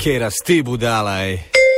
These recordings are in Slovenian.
Kje rasti, budalaj?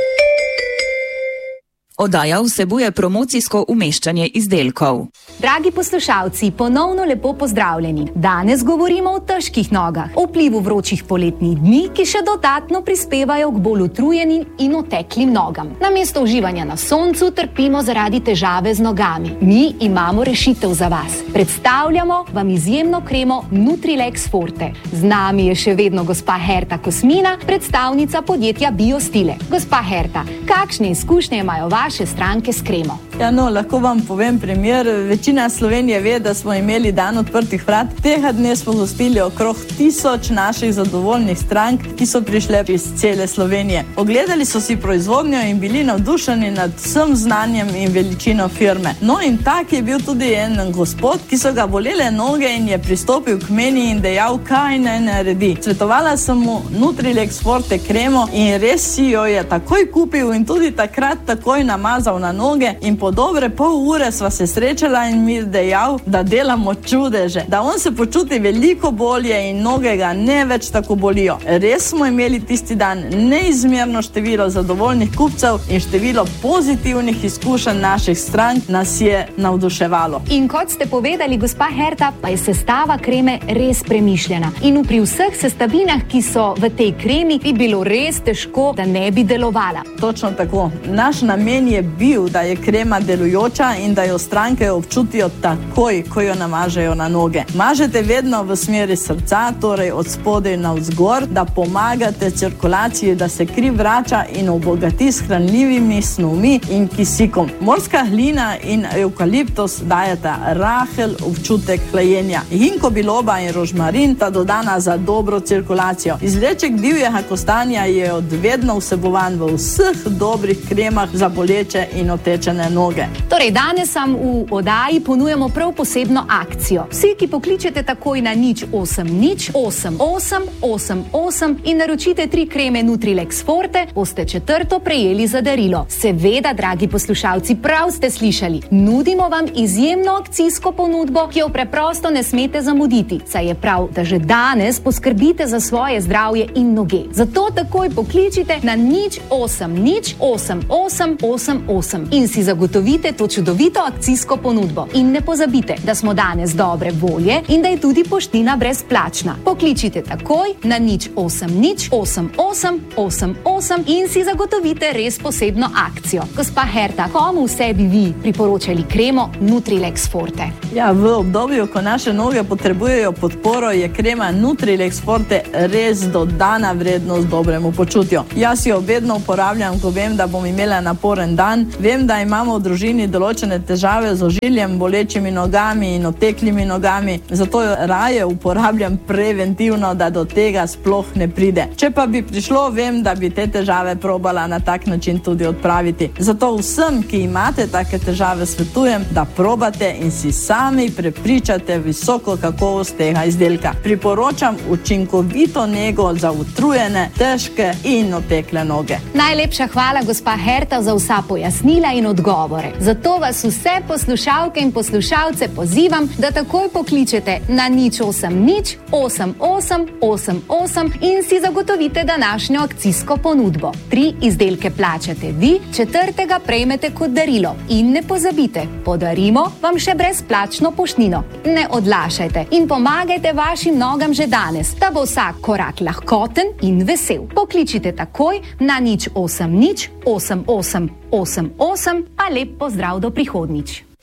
Oddaja vsebuje promocijsko umeščanje izdelkov. Dragi poslušalci, ponovno lepo pozdravljeni. Danes govorimo o težkih nogah, o vplivu vročih poletnih dni, ki še dodatno prispevajo k bolj utrujenim in oteklim nogam. Namesto uživanja na soncu trpimo zaradi težave z nogami. Mi imamo rešitev za vas. Predstavljamo vam izjemno kremo Nutrilex Forte. Z nami je še vedno gospa Herta Kosmina, predstavnica podjetja Biostile. Gospa Herta, kakšne izkušnje imajo vaše stranke s kremo? Ja, lahko vam povem primer. Večina Slovenije ve, da smo imeli dan odprtih vrat. Tega dne smo gostili okrog 1000 naših zadovoljnih strank, ki so prišle iz cele Slovenije. Ogledali so si proizvodnjo in bili navdušeni nad vsem znanjem in veličino firme. No in tak je bil tudi en gospod, ki so ga bolele noge in je pristopil k meni in dejal, kaj naj naredi. Svetovala sem mu Nutrilex Forte kremo in res si jo je takoj kupil in tudi takrat takoj namazal na noge in po dobre pol ure sva se srečala in mi dejal, da delamo čudeže, da on se počuti veliko bolje in noge ga ne več tako bolijo. Res smo imeli tisti dan neizmerno število zadovoljnih kupcev in število pozitivnih izkušenj naših strank nas je navduševalo. In kot ste povedali, gospa Herta, pa je sestava kreme res premišljena. In pri vseh sestavinah, ki so v tej kremi, bi bilo res težko, da ne bi delovala. Točno tako. Naš namen je bil, da je krema delujoča in da jo stranke občutijo takoj, ko jo namažejo na noge. Mažete vedno v smeri srca, torej od spodaj navzgor, da pomagate cirkulaciji, da se kri vrača in obogati s hranljivimi snovmi in kisikom. Morska hlina in evkaliptus dajeta rahel občutek hlajenja. Ginkgo biloba in rožmarin sta dodana za dobro cirkulacijo. Izvleček divjega kostanja je odvedno vsebovan v vseh dobrih kremah za boleče in otečene noge. Torej, danes v oddaji ponujamo prav posebno akcijo. Vsi, ki pokličete takoj na 080 88 88 in naročite 3 kreme Nutrilex Forte, boste 4. prejeli za darilo. Seveda, dragi poslušalci, prav ste slišali. Nudimo vam izjemno akcijsko ponudbo, ki jo preprosto ne smete zamuditi. Saj je prav, da že danes poskrbite za svoje zdravje in noge. Zato takoj pokličite na 080 88 88 in si zagotovite to čudovito akcijsko ponudbo. In ne pozabite, da smo danes dobre volje in da je tudi poština brezplačna. Pokličite takoj na 080 88 88 in si zagotovite res posebno akcijo. Gospa Herta, komu vse bi vi priporočali kremo Nutrilex Forte? Ja, v obdobju, ko naše noge potrebujejo podporo, je krema Nutrilex Forte res dodana vrednost dobremu počutju. Jaz jo vedno uporabljam, ko vem, da bom imela naporen dan. Vem, da imamo v družini določene težave z ožiljem, bolečimi nogami in oteklimi nogami, zato jo raje uporabljam preventivno, da do tega sploh ne pride. Če pa bi prišlo, vem, da bi te težave probala na tak način tudi odpraviti. Zato vsem, ki imate take težave, svetujem, da probate in si sami prepričate visoko kakovost tega izdelka. Priporočam učinkovito nego za utrujene, težke in otekle noge. Najlepša hvala, gospa Herta, za vsa pojasnila in odgovore. Zato vas vse poslušalke in poslušalce pozivam, da takoj pokličete na 080 88 88 in si zagotovite današnjo akcijsko ponudbo. 3 izdelke plačate vi, 4. prejmete kot darilo. In ne pozabite, podarimo vam še brezplačno poštnino. Ne odlašajte in pomagajte vašim nogam že danes, da bo vsak korak lahkoten in vesel. Pokličite takoj na 080 88 88 a lep pozdrav do prihodnjič.